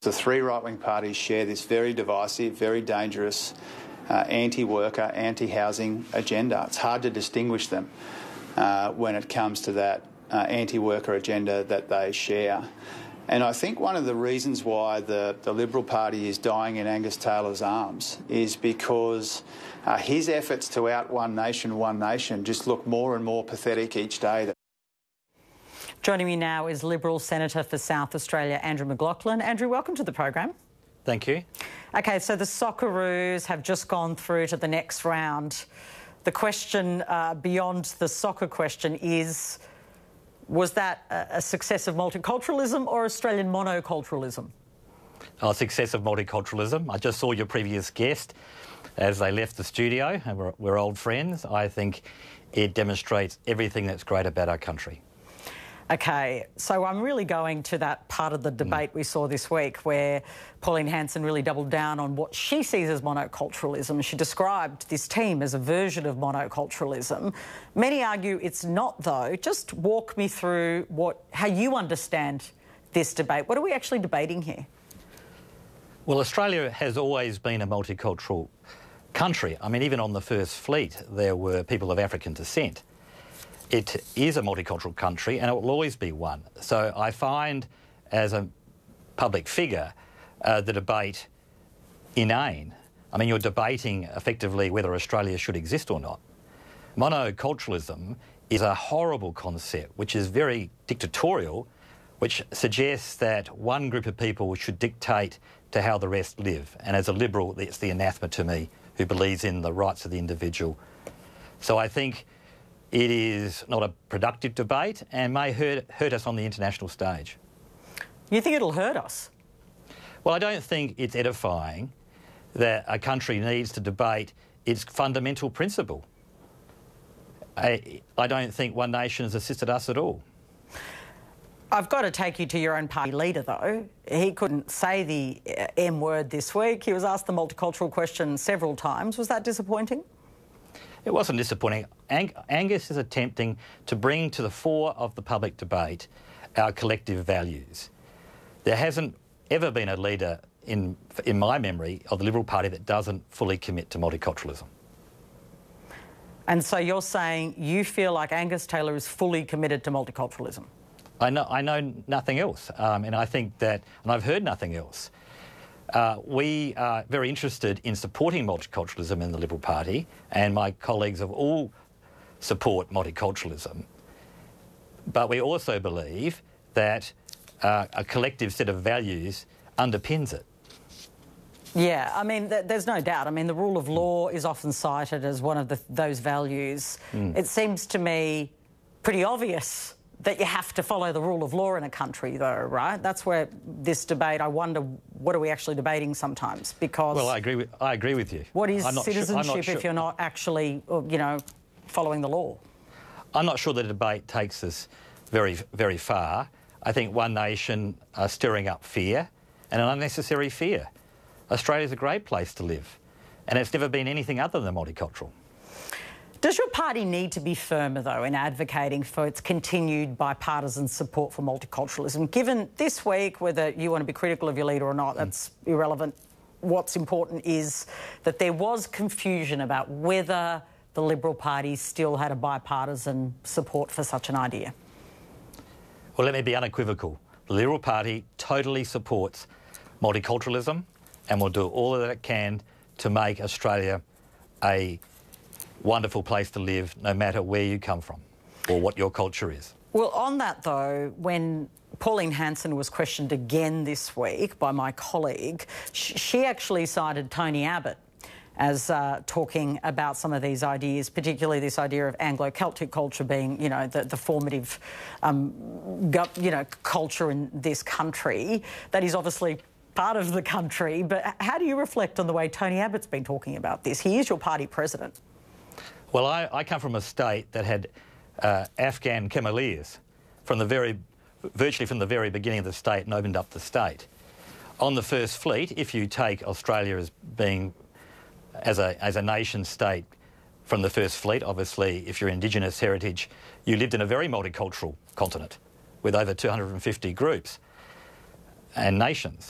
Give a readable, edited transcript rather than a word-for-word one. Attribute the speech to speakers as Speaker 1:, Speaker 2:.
Speaker 1: The three right-wing parties share this very divisive, very dangerous anti-worker, anti-housing agenda. It's hard to distinguish them when it comes to that anti-worker agenda that they share. And I think one of the reasons why the Liberal Party is dying in Angus Taylor's arms is because his efforts to out one nation just look more and more pathetic each day.
Speaker 2: Joining me now is Liberal Senator for South Australia, Andrew McLaughlin. Andrew, welcome to the program.
Speaker 3: Thank you.
Speaker 2: OK, so the Socceroos have just gone through to the next round. The question beyond the soccer question is, was that a success of multiculturalism or Australian monoculturalism?
Speaker 3: A success of multiculturalism. I just saw your previous guest as they left the studio, and we're old friends. I think it demonstrates everything that's great about our country.
Speaker 2: OK, so I'm really going to that part of the debate we saw this week where Pauline Hanson really doubled down on what she sees as monoculturalism. She described this team as a version of monoculturalism. Many argue it's not, though. Just walk me through how you understand this debate. What are we actually debating here?
Speaker 3: Well, Australia has always been a multicultural country. I mean, even on the First Fleet, there were people of African descent. It is a multicultural country and it will always be one. So I find, as a public figure, the debate inane. I mean, you're debating effectively whether Australia should exist or not. Monoculturalism is a horrible concept which is very dictatorial, which suggests that one group of people should dictate to how the rest live. And as a Liberal, it's the anathema to me who believes in the rights of the individual. So I think it is not a productive debate and may hurt us on the international stage.
Speaker 2: You think it'll hurt us?
Speaker 3: Well, I don't think it's edifying that a country needs to debate its fundamental principle. I don't think one nation has assisted us at all.
Speaker 2: I've got to take you to your own party leader, though. He couldn't say the M word this week. He was asked the multicultural question several times. Was that disappointing?
Speaker 3: It wasn't disappointing. Angus is attempting to bring to the fore of the public debate our collective values. There hasn't ever been a leader in my memory of the Liberal Party that doesn't fully commit to multiculturalism.
Speaker 2: And so you're saying you feel like Angus Taylor is fully committed to multiculturalism?
Speaker 3: I know nothing else, and I think that, and I've heard nothing else. We are very interested in supporting multiculturalism in the Liberal Party, and my colleagues of all support multiculturalism. But we also believe that a collective set of values underpins it.
Speaker 2: Yeah, I mean, there's no doubt. I mean, the rule of law is often cited as one of those values. It seems to me pretty obvious that you have to follow the rule of law in a country, though, right? That's where this debate, I wonder, what are we actually debating sometimes? Because...
Speaker 3: Well, I agree with you.
Speaker 2: What is citizenship if you're not actually, you know, following the law?
Speaker 3: I'm not sure the debate takes us very, very far. I think one nation are stirring up fear, and an unnecessary fear. Australia's a great place to live, and it's never been anything other than multicultural.
Speaker 2: Does your party need to be firmer, though, in advocating for its continued bipartisan support for multiculturalism? Given this week, whether you want to be critical of your leader or not, that's irrelevant. What's important is that there was confusion about whether the Liberal Party still had a bipartisan support for such an idea.
Speaker 3: Well, let me be unequivocal. The Liberal Party totally supports multiculturalism and will do all that it can to make Australia a wonderful place to live, no matter where you come from or what your culture is.
Speaker 2: Well, on that, though, when Pauline Hanson was questioned again this week by my colleague, she actually cited Tony Abbott as talking about some of these ideas, particularly this idea of Anglo-Celtic culture being, you know, the formative, culture in this country. That is obviously part of the country, but how do you reflect on the way Tony Abbott's been talking about this? He is your party president.
Speaker 3: Well, I come from a state that had Afghan Cameleers virtually from the very beginning of the state and opened up the state. On the First Fleet, if you take Australia as being as a nation state from the First Fleet, obviously, if you're Indigenous heritage, you lived in a very multicultural continent with over 250 groups and nations.